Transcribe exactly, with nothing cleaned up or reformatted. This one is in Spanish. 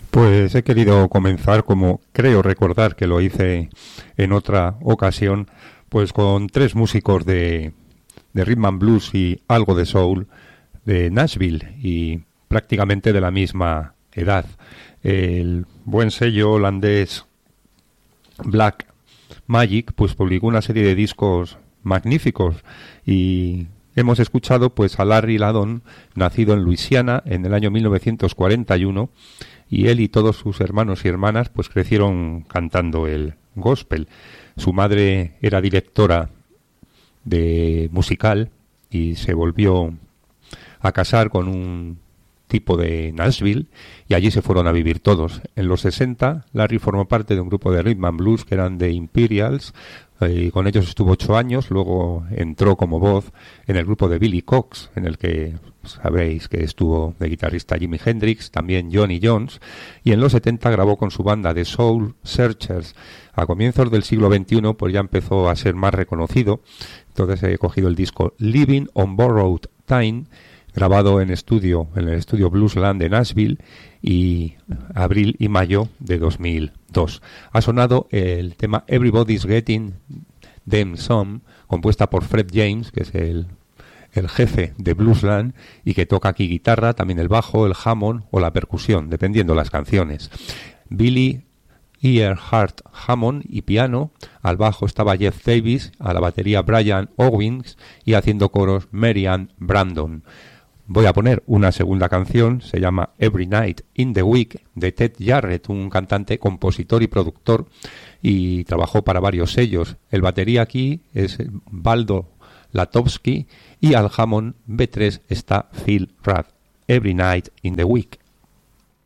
Pues he querido comenzar, como creo recordar que lo hice en otra ocasión, pues con tres músicos de, de rhythm and blues y algo de soul de Nashville y prácticamente de la misma edad. El buen sello holandés Black Magic pues publicó una serie de discos magníficos y hemos escuchado pues a Larry Ladon, nacido en Luisiana en el año mil novecientos cuarenta y uno, y él y todos sus hermanos y hermanas pues crecieron cantando el gospel. Su madre era directora de musical y se volvió a casar con un tipo de Nashville y allí se fueron a vivir todos. En los sesenta Larry formó parte de un grupo de rhythm and blues que eran The Imperials, eh, y con ellos estuvo ocho años. Luego entró como voz en el grupo de Billy Cox, en el que sabéis que estuvo de guitarrista Jimi Hendrix, también Johnny Jones, y en los setenta grabó con su banda The Soul Searchers. A comienzos del siglo veintiuno pues ya empezó a ser más reconocido. Entonces he cogido el disco Living on Borrowed Time, grabado en estudio, en el estudio Bluesland de Nashville, y abril y mayo de dos mil dos. Ha sonado el tema Everybody's Getting Them Some, compuesta por Fred James, que es el, el jefe de Bluesland, y que toca aquí guitarra, también el bajo, el Hammond o la percusión, dependiendo las canciones. Billy Earhart Hammond y piano, al bajo estaba Jeff Davis, a la batería Brian Owens y haciendo coros Mary Ann Brandon. Voy a poner una segunda canción, se llama Every Night in the Week, de Ted Jarrett, un cantante, compositor y productor, y trabajó para varios sellos. El batería aquí es Baldo Latowski y al Hammond B tres está Phil Rudd. Every Night in the Week.